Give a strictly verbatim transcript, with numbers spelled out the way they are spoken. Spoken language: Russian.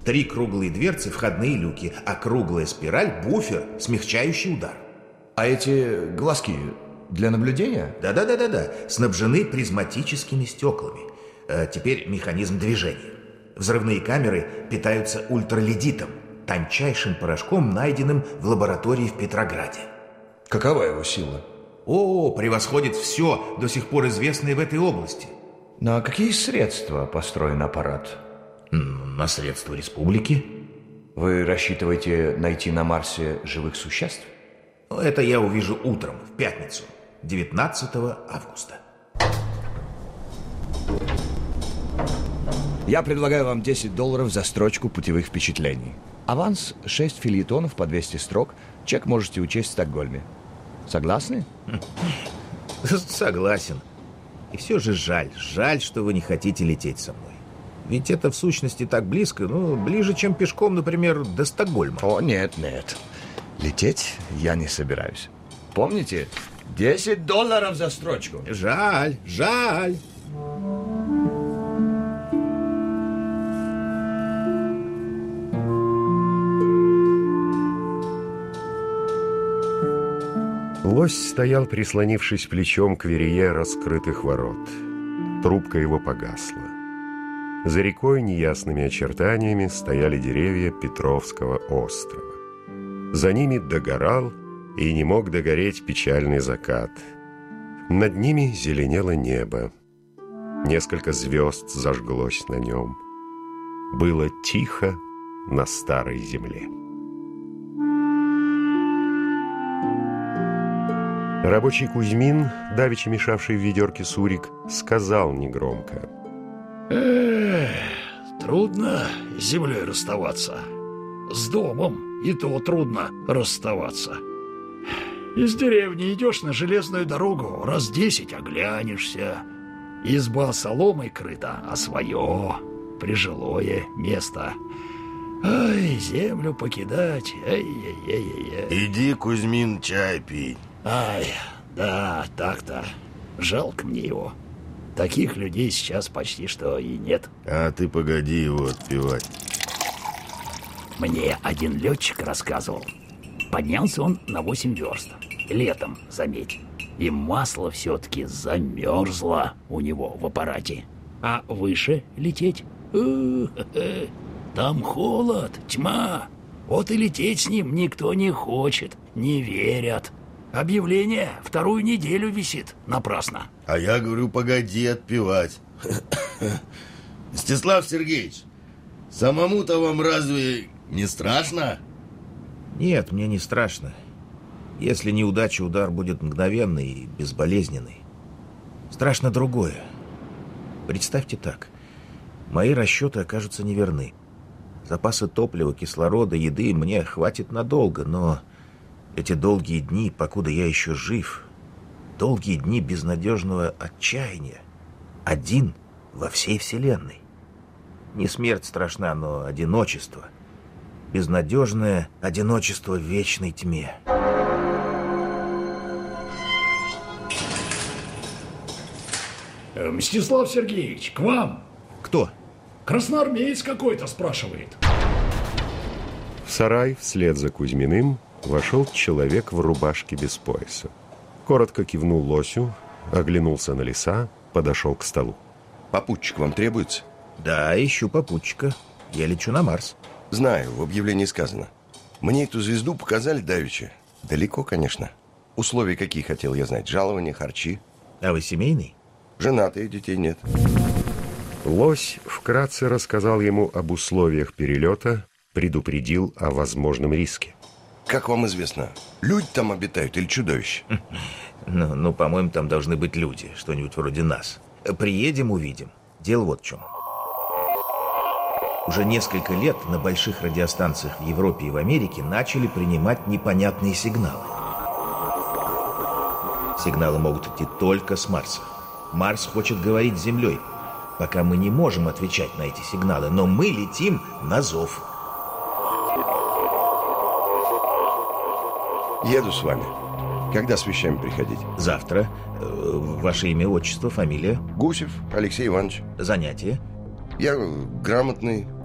Три круглые дверцы – входные люки, а круглая спираль – буфер, смягчающий удар. А эти глазки для наблюдения? Да-да-да-да-да, снабжены призматическими стеклами. А теперь механизм движения. Взрывные камеры питаются ультраледитом, тончайшим порошком, найденным в лаборатории в Петрограде. Какова его сила? О, превосходит все, до сих пор известное в этой области. На какие средства построен аппарат? На средства республики. Вы рассчитываете найти на Марсе живых существ? Это я увижу утром, в пятницу, девятнадцатого августа. Я предлагаю вам десять долларов за строчку путевых впечатлений. Аванс шесть фельетонов по двести строк. Чек можете учесть в Стокгольме. Согласны? Согласен. И все же жаль, жаль, что вы не хотите лететь со мной. Ведь это в сущности так близко, ну, ближе, чем пешком, например, до Стокгольма. О, нет, нет. Лететь я не собираюсь. Помните? десять долларов за строчку. Жаль, жаль. Лось стоял, прислонившись плечом к верее раскрытых ворот. Трубка его погасла. За рекой неясными очертаниями стояли деревья Петровского острова. За ними догорал и не мог догореть печальный закат. Над ними зеленело небо. Несколько звезд зажглось на нем. Было тихо на старой земле. Рабочий Кузьмин, давеча мешавший в ведерке сурик, сказал негромко: Эх, трудно с землей расставаться. С домом и то трудно расставаться. Из деревни идешь на железную дорогу, раз десять оглянешься. Изба соломой крыта, а свое прижилое место. Ай, землю покидать, ай-яй-яй-яй. Иди, Кузьмин, чай пить. Ай, да, так-то. Жалко мне его. Таких людей сейчас почти что и нет. А ты погоди его отпевать. Мне один летчик рассказывал. Поднялся он на восемь верст. Летом, заметь. И масло все-таки замерзло у него в аппарате. А выше лететь? Там холод, тьма. Вот и лететь с ним никто не хочет, не верят. Объявление вторую неделю висит напрасно. А я говорю, погоди отпевать. Мстислав Сергеевич, самому-то вам разве не страшно? Нет, мне не страшно. Если неудача, удар будет мгновенный и безболезненный. Страшно другое. Представьте так. Мои расчеты окажутся неверны. Запасы топлива, кислорода, еды мне хватит надолго, но эти долгие дни, покуда я еще жив, долгие дни безнадежного отчаяния, один во всей вселенной. Не смерть страшна, но одиночество. Безнадежное одиночество в вечной тьме. Мстислав Сергеевич, к вам. Кто? Красноармеец какой-то спрашивает. В сарай вслед за Кузьминым вошел человек в рубашке без пояса. Коротко кивнул Лосю, оглянулся на леса, подошел к столу. Попутчик вам требуется? Да, ищу попутчика. Я лечу на Марс. Знаю, в объявлении сказано. Мне эту звезду показали давеча. Далеко, конечно. Условия какие, хотел я знать? Жалования, харчи. А вы семейный? Женатый, детей нет. Лось вкратце рассказал ему об условиях перелета, предупредил о возможном риске. Как вам известно, люди там обитают или чудовища? Ну, ну, по-моему, там должны быть люди, что-нибудь вроде нас. Приедем, увидим. Дело вот в чем. Уже несколько лет на больших радиостанциях в Европе и в Америке начали принимать непонятные сигналы. Сигналы могут идти только с Марса. Марс хочет говорить с Землей. Пока мы не можем отвечать на эти сигналы, но мы летим на зов. Еду с вами. Когда с вещами приходить? Завтра. Э, ваше имя, отчество, фамилия? Гусев Алексей Иванович. Занятие? Я грамотный,